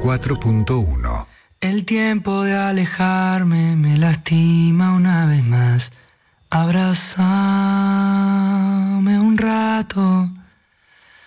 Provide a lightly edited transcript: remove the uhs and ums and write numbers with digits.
94.1. El tiempo de alejarme me lastima una vez más. Abrázame un rato,